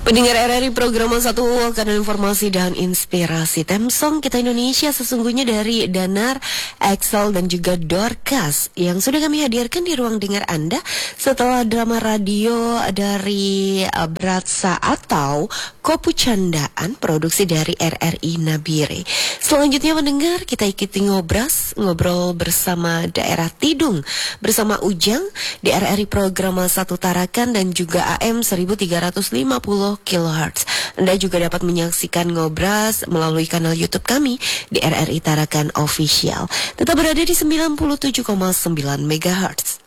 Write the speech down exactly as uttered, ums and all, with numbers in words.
Pendengar R R I program satu karena informasi dan inspirasi. Theme song kita Indonesia sesungguhnya dari Danar, Excel dan juga Dorcas yang sudah kami hadirkan di ruang dengar Anda setelah drama radio dari uh, Bratsa atau Kopu Candaan produksi dari R R I Nabire. Selanjutnya pendengar, kita ikuti ngobras ngobrol bersama daerah Tidung bersama Ujang di R R I program satu Tarakan dan juga A M seribu tiga ratus lima puluh kilohertz. Anda juga dapat menyaksikan ngobras melalui kanal YouTube kami di R R I Tarakan Official. Tetap berada di sembilan puluh tujuh koma sembilan megahertz.